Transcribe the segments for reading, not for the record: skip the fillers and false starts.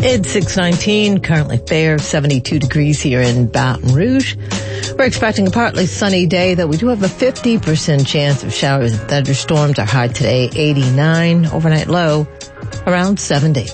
It's 6:19, currently fair, 72 degrees here in Baton Rouge. We're expecting a partly sunny day, though we do have a 50% chance of showers and thunderstorms. Our high today, 89, overnight low, around 70.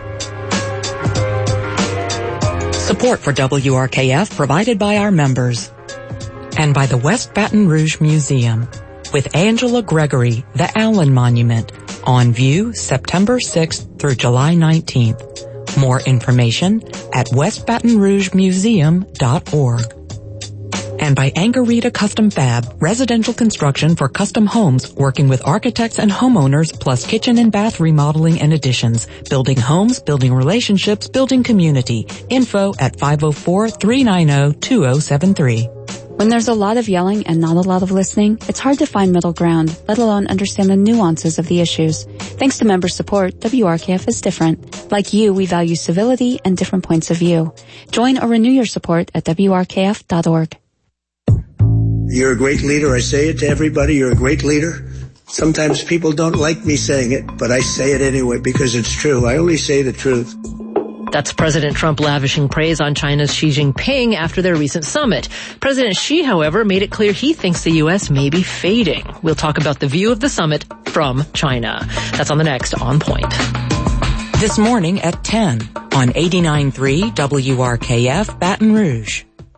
Support for WRKF provided by our members and by the West Baton Rouge Museum with Angela Gregory, the Allen Monument, on view September 6th through July 19th. More information at westbatonrougemuseum.org. And by Angarita Custom Fab, residential construction for custom homes, working with architects and homeowners, plus kitchen and bath remodeling and additions. Building homes, building relationships, building community. Info at 504-390-2073. When there's a lot of yelling and not a lot of listening, it's hard to find middle ground, let alone understand the nuances of the issues. Thanks to member support, WRKF is different. Like you, we value civility and different points of view. Join or renew your support at WRKF.org. You're a great leader. I say it to everybody. You're a great leader. Sometimes people don't like me saying it, but I say it anyway because it's true. I only say the truth. That's President Trump lavishing praise on China's Xi Jinping after their recent summit. President Xi, however, made it clear he thinks the U.S. may be fading. We'll talk about the view of the summit from China. That's on the next On Point. This morning at 10 on 89.3 WRKF Baton Rouge.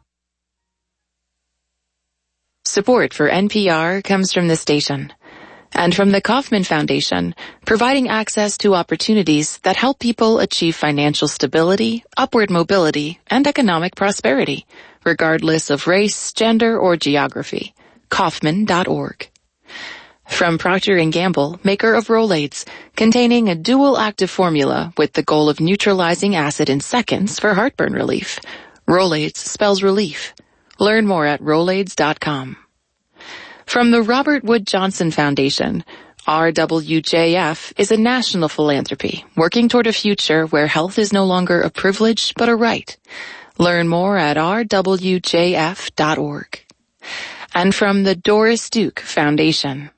Support for NPR comes from the station and from the Kauffman Foundation, providing access to opportunities that help people achieve financial stability, upward mobility, and economic prosperity, regardless of race, gender, or geography. Kauffman.org. From Procter & Gamble, maker of Rolaids, containing a dual active formula with the goal of neutralizing acid in seconds for heartburn relief. Rolaids spells relief. Learn more at Rolaids.com. From the Robert Wood Johnson Foundation, RWJF is a national philanthropy working toward a future where health is no longer a privilege but a right. Learn more at rwjf.org. And from the Doris Duke Foundation.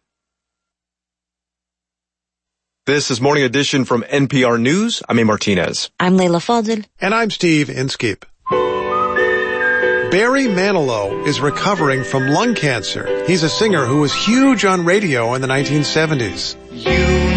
This is Morning Edition from NPR News. I'm A. Martinez. I'm Leila Fadel. And I'm Steve Inskeep. Barry Manilow is recovering from lung cancer. He's a singer who was huge on radio in the 1970s.